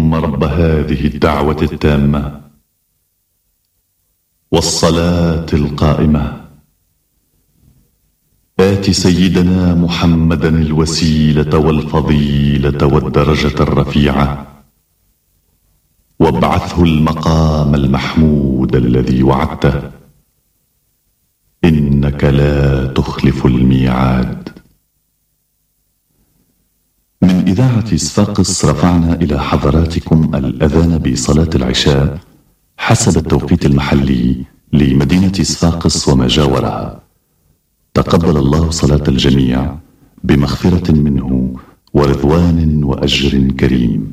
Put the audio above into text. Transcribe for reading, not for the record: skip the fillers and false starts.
اللهم رب هذه الدعوة التامة والصلاة القائمة آت سيدنا محمدا الوسيلة والفضيلة والدرجة الرفيعة وابعثه المقام المحمود الذي وعدته إنك لا تخلف الميعاد. من إذاعة صفاقس رفعنا إلى حضراتكم الأذان بصلاة العشاء حسب التوقيت المحلي لمدينة صفاقس وما جاورها. تقبل الله صلاة الجميع بمغفرة منه ورضوان وأجر كريم.